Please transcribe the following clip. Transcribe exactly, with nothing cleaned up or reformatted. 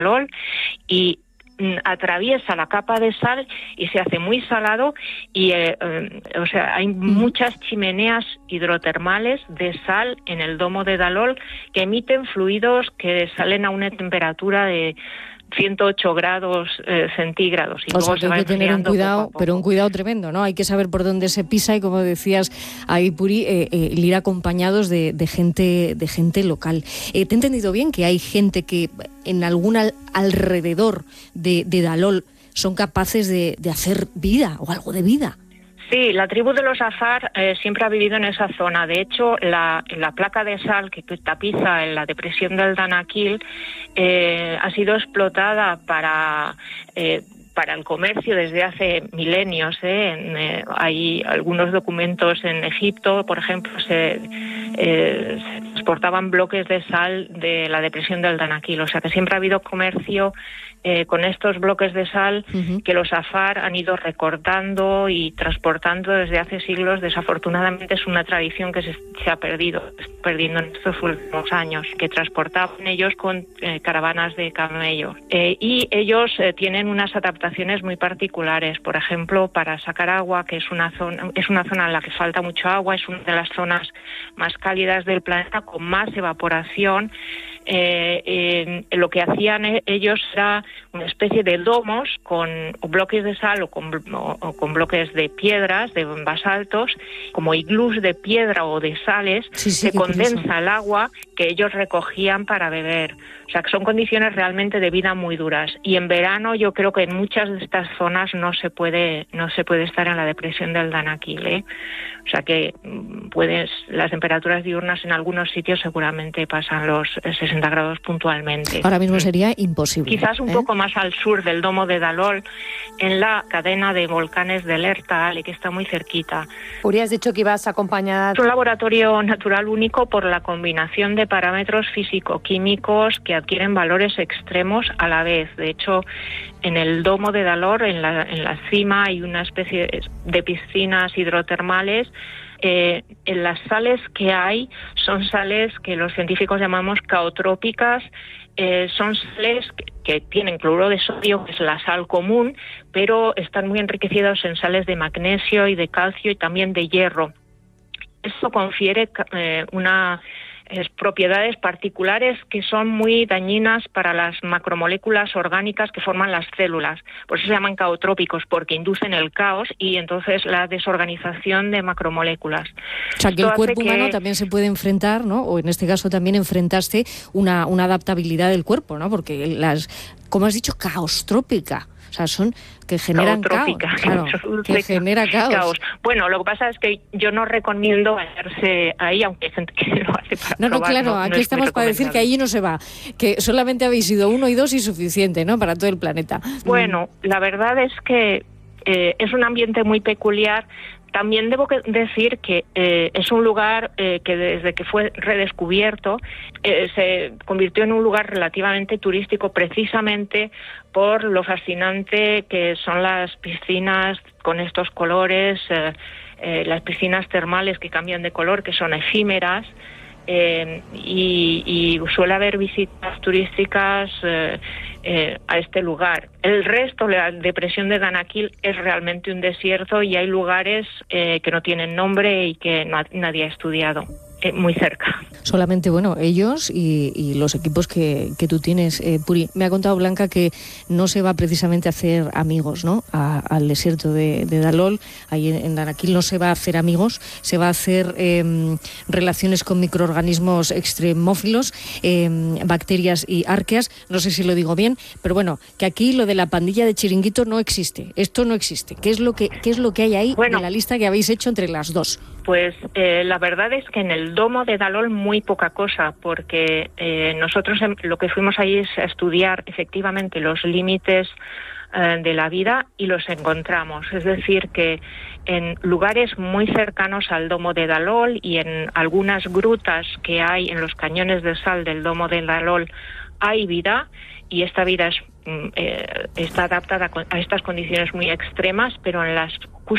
Dalol y atraviesa la capa de sal y se hace muy salado y eh, eh, o sea hay muchas chimeneas hidrotermales de sal en el domo de Dalol que emiten fluidos que salen a una temperatura de ciento ocho grados eh, centígrados. Y o luego sea, que se va hay que tener un cuidado, poco a poco. pero un cuidado tremendo, ¿no? Hay que saber por dónde se pisa y, como decías ahí, Puri, eh, eh, ir acompañados de, de gente de gente local. Eh, ¿Te he entendido bien que hay gente que en algún al, alrededor de, de Dalol son capaces de, de hacer vida o algo de vida? Sí, la tribu de los Azar eh, siempre ha vivido en esa zona. De hecho, la, la placa de sal que tapiza en la depresión del Danakil eh, ha sido explotada para... Eh, para el comercio desde hace milenios. ¿eh? En, eh, hay algunos documentos en Egipto, por ejemplo, se, eh, se exportaban bloques de sal de la depresión del Danakil. O sea que siempre ha habido comercio eh, con estos bloques de sal uh-huh. que los Afar han ido recortando y transportando desde hace siglos. Desafortunadamente es una tradición que se, se ha perdido, se está perdiendo en estos últimos años, que transportaban ellos con eh, caravanas de camellos. Eh, y ellos eh, tienen unas adaptaciones muy particulares, por ejemplo, para sacar agua, que es una zona es una zona en la que falta mucho agua, es una de las zonas más cálidas del planeta con más evaporación. Eh, eh, lo que hacían ellos era una especie de domos con bloques de sal o con, o, o con bloques de piedras, de basaltos, como iglús de piedra o de sales, sí, sí, se condensa curioso. el agua que ellos recogían para beber. O sea, que son condiciones realmente de vida muy duras. Y en verano yo creo que en muchas de estas zonas no se puede no se puede estar en la depresión del Danakil, ¿eh? O sea que puedes las temperaturas diurnas en algunos sitios seguramente pasan los sesenta grados puntualmente. Ahora mismo sería imposible. Quizás un ¿eh? poco más al sur del domo de Dalol, en la cadena de volcanes del Ertaal, que está muy cerquita. Uri, has dicho que ibas acompañada. Es un laboratorio natural único por la combinación de parámetros físico-químicos que adquieren valores extremos a la vez. De hecho, en el domo de Dalol, en la, en la cima, hay una especie de piscinas hidrotermales. Eh, en las sales que hay son sales que los científicos llamamos caotrópicas. Eh, son sales que, que tienen cloruro de sodio, que es la sal común, pero están muy enriquecidos en sales de magnesio y de calcio y también de hierro. Esto confiere eh, una Es propiedades particulares que son muy dañinas para las macromoléculas orgánicas que forman las células. Por eso se llaman caotrópicos, porque inducen el caos y entonces la desorganización de macromoléculas. O sea, que Esto el cuerpo hace humano que... también se puede enfrentar, ¿no? O en este caso también enfrentaste una, una adaptabilidad del cuerpo, ¿no? Porque las, como has dicho, caostrópica. O sea, son que generan caos, claro, que genera caos. caos. Bueno, lo que pasa es que yo no recomiendo bañarse ahí, aunque hay gente que lo hace para No, no, probar, claro, no, no aquí estamos para decir que allí no se va, que solamente habéis ido uno y dos y suficiente, ¿no?, para todo el planeta. Bueno, la verdad es que eh, es un ambiente muy peculiar. También debo decir que eh, es un lugar eh, que desde que fue redescubierto eh, se convirtió en un lugar relativamente turístico precisamente por lo fascinante que son las piscinas con estos colores, eh, eh, las piscinas termales que cambian de color, que son efímeras. Eh, y, y suele haber visitas turísticas eh, eh, a este lugar. El resto, la depresión de Danakil, es realmente un desierto y hay lugares eh, que no tienen nombre y que no, nadie ha estudiado. Eh, muy cerca. Solamente, bueno, ellos y, y los equipos que, que tú tienes, eh, Puri. Me ha contado Blanca que no se va precisamente a hacer amigos, ¿no?, a, al desierto de, de Dalol. Ahí en, en Danakil no se va a hacer amigos, se va a hacer eh, relaciones con microorganismos extremófilos, eh, bacterias y arqueas. No sé si lo digo bien, pero bueno, que aquí lo de la pandilla de chiringuito no existe. Esto no existe. ¿Qué es lo que, qué es lo que hay ahí bueno, en la lista que habéis hecho entre las dos? Pues eh, la verdad es que en el domo de Dalol muy poca cosa, porque eh, nosotros lo que fuimos ahí es a estudiar efectivamente los límites eh, de la vida y los encontramos. Es decir, que en lugares muy cercanos al domo de Dalol y en algunas grutas que hay en los cañones de sal del domo de Dalol hay vida, y esta vida es, eh, está adaptada a estas condiciones muy extremas, pero en las